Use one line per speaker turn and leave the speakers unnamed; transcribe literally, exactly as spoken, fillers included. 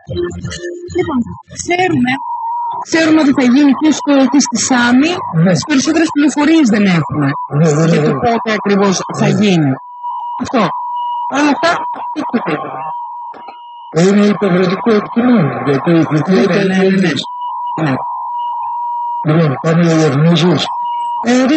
Λοιπόν, ξέρουμε, ξέρουμε ότι θα γίνει και στο και στη Σάμι,
Ναι.
τις περισσότερες πληροφορίες δεν έχουμε
Ναι, δεν
για το
είναι.
πότε ακριβώς θα γίνει. Αυτό. Παρ' όλα αυτά, τι πιστεύετε?
Είναι υποχρεωτικό επικοινωνία, γιατί η θητεία
Ναι,
ήταν
ναι, ναι, ναι.
διεθνής.
Ναι.
Λοιπόν, πάμε για διαφημίσεις.
Ε,